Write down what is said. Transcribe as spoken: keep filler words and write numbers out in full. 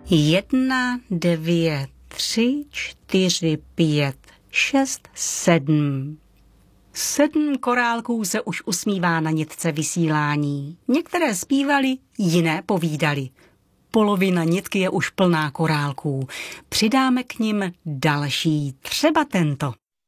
Jedna, dvě, tři, čtyři, pět, šest, sedm. Sedm korálků se už usmívá na nitce vysílání. Některé zpívali, jiné povídali. Polovina nitky je už plná korálků. Přidáme k nim další, třeba tento.